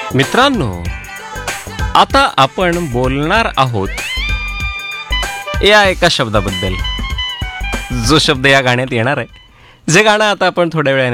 मित्रांनो, आता आपण बोलणार आहोत या एका शब्दाबद्दल, जो शब्द या गाण्यात येणार आहे. जे गाणं आता आपण थोड्या वेळाने